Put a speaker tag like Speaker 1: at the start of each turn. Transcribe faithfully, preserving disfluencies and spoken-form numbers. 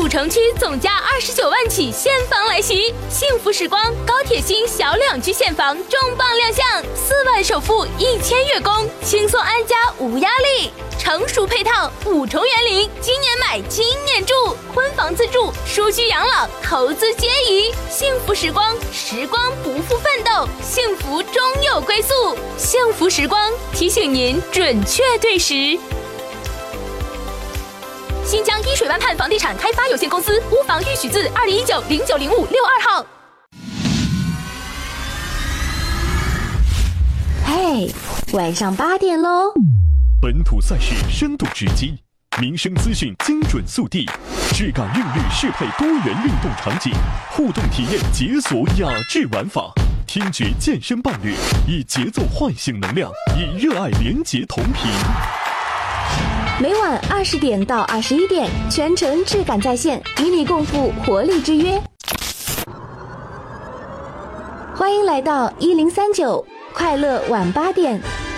Speaker 1: 城区总价二十九万起现房来袭，幸福时光高铁新小两居现房重磅亮相，四万首付一千月供，轻松安家无压力。成熟配套，五重园林，今年买今年住，婚房自住，舒居养老，投资皆宜。幸福时光，时光不负奋斗，幸福终有归宿。幸福时光提醒您准确对时。新疆依水湾畔房地产开发有限公司屋房预许字二零一九零九零五六二号。
Speaker 2: 嘿，晚上八点喽！
Speaker 3: 本土赛事深度直击，民生资讯精准速递，质感韵律适配多元运动场景，互动体验解锁雅致玩法，听觉健身伴侣，以节奏唤醒能量，以热爱连结同频。
Speaker 2: 每晚二十点到二十一点，全程质感在线，与你共赴活力之约。欢迎来到一零三九快乐晚八点。